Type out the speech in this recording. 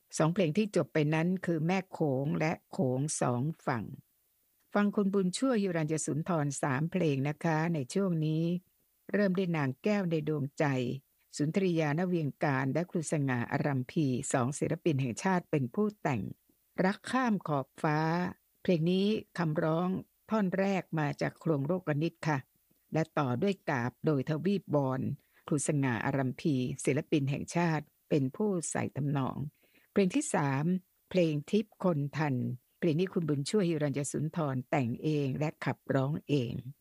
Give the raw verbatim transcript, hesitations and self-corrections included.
สองเพลงที่จบไปนั้นคือแม่โขงและโขงสองฝั่งฟังคุณบุญช่วยหิรัญญสุนทรสามเพลงนะคะในช่วงนี้เริ่มด้วยนางแก้วในดวงใจสุนทรียานเวียงการและครูสง่าอารัมพีสองศิลปินแห่งชาติเป็นผู้แต่งรักข้ามขอบฟ้าเพลงนี้คำร้องท่อนแรกมาจากโครงโรกนิตค่ะและต่อด้วยกาบโดยทวีปบอลครูสง่าอารัมพีศิลปินแห่งชาติเป็นผู้ใส่ทำนองเพลงที่สามเพลงทิพย์คนทันเพลงนี้คุณบุญช่วยหิรัญญสุนทรแต่งเองและขับร้องเอง